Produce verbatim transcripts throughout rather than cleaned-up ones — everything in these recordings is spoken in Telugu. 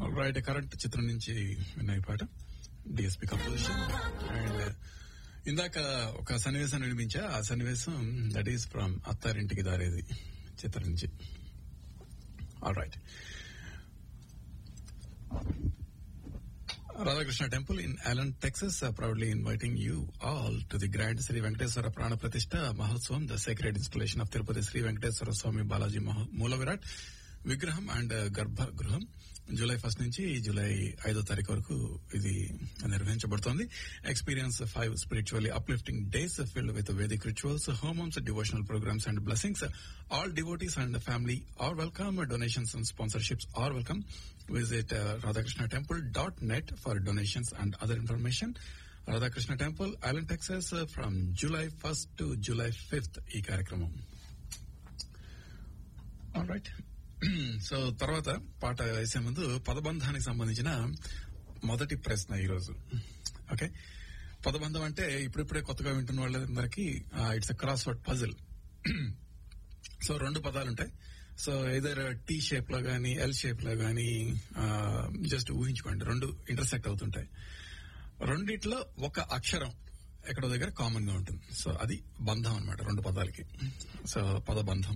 రైట్ కరెంట్ చిత్రం నుంచి విన్నాయి పాట డిఎస్పి కంపోజిషన్. అండ్ ఇందాక ఒక సన్నివేశం నిర్మించా, ఆ సన్నివేశం that is from Attarintiki Daredi చిత్రం నుంచి. All right. Radhakrishna Temple in Allen, Texas, uh, proudly inviting you all to the Grand Sri Venkateswara Prana Pratishtha Mahotsavam, the sacred installation of Tirupati Sri Venkateswara Swami Balaji Moola Virat Vigraham and uh, Garbha Griham. July first నుంచి జూలై ఐదో తారీఖు వరకు ఇది నిర్వహించబడుతోంది. Experience five spiritually uplifting days filled with Vedic rituals, హోమమ్స్, devotional programmes and blessings. All devotees and family or welcome. Donations and sponsorships are welcome. Visit uh, radhakrishna temple dot net for donations and other information. Radhakrishna Temple, Allen, Texas, uh, from July first to July fifth ఈ కార్యక్రమం. All right. సో తర్వాత పాట వేసే ముందు పదబంధానికి సంబంధించిన మొదటి ప్రశ్న ఈరోజు. ఓకే, పదబంధం అంటే ఇప్పుడిప్పుడే కొత్తగా వింటున్న వాళ్ళందరికీ it's a cross word puzzle. So రెండు పదాలు ఉంటాయి. సో ఏదైనా టీ షేప్ లో గానీ ఎల్ షేప్ లో గానీ జస్ట్ ఊహించుకోండి, రెండు ఇంటర్సెక్ట్ అవుతుంటాయి. రెండిట్లో ఒక అక్షరం ఎక్కడో దగ్గర కామన్ గా ఉంటుంది. సో అది బంధం అన్నమాట రెండు పదాలకి. సో పదబంధం.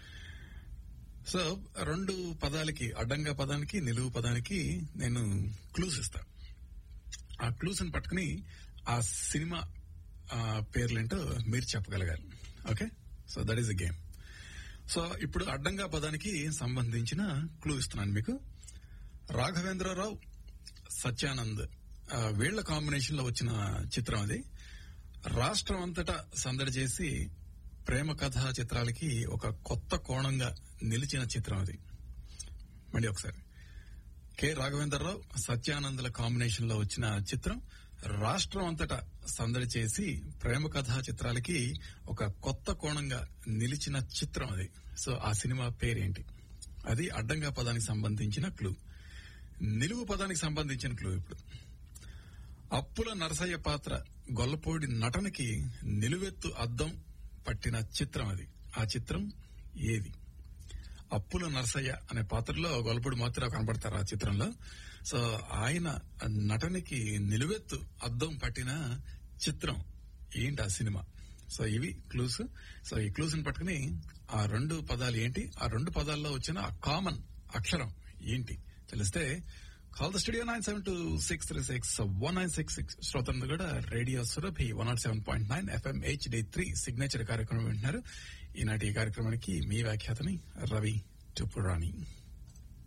సో రెండు పదాలకి, అడ్డంగా పదానికి నిలువు పదానికి నేను క్లూస్ ఇస్తా. ఆ క్లూస్ ని పట్టుకుని ఆ సినిమా పేర్లేంటో మీరు చెప్పగలగాలి. Okay, so that is the game. So ఇప్పుడు అడ్డంగా పదానికి సంబంధించిన క్లూ ఇస్తున్నాను మీకు. రాఘవేంద్రరావు, సత్యానంద్ వీళ్ల కాంబినేషన్ లో వచ్చిన చిత్రం అది. రాష్ట్రం అంతటా సందడి చేసి ప్రేమ కథా చిత్రాలకి ఒక కొత్త కోణంగా నిలిచిన చిత్రం అది. మళ్ళీ ఒకసారి, కె రాఘవేంద్రరావు, సత్యానంద్ల కాంబినేషన్ లో వచ్చిన చిత్రం రాష్ట్రం అంతటా సందడి చేసి ప్రేమ కథా చిత్రాలకి ఒక కొత్త కోణంగా నిలిచిన చిత్రం అది. సో ఆ సినిమా పేరేంటి? అది అడ్డంగా పదానికి సంబంధించిన క్లూ. నిలువు పదానికి సంబంధించిన క్లూ ఇప్పుడు. అప్పుల నరసయ్య పాత్ర గొల్లపూడి నటనకి నిలువెత్తు అద్దం పట్టిన చిత్రం అది. ఆ చిత్రం ఏది? అప్పుల నరసయ్య అనే పాత్రలో గొల్లపూడి మాత్రం కనబడతారు ఆ చిత్రంలో. సో ఆయన నటనకి నిలువెత్తు అద్దం పట్టిన చిత్రం ఏంటి ఆ సినిమా? సో ఇవి క్లూస్. సో ఈ క్లూస్ ని పట్టుకుని ఆ రెండు పదాలు ఏంటి, ఆ రెండు పదాల్లో వచ్చిన ఆ కామన్ అక్షరం ఏంటి తెలిస్తే call the studio nine seven two six three six one nine six six. శ్రోతలు కూడా radio Surabhi one not seven point nine FM HD three signature కార్యక్రమం వింటున్నారు. ఈనాటి ఈ కార్యక్రమానికి మీ వ్యాఖ్యాతని రవి టుపురాణి.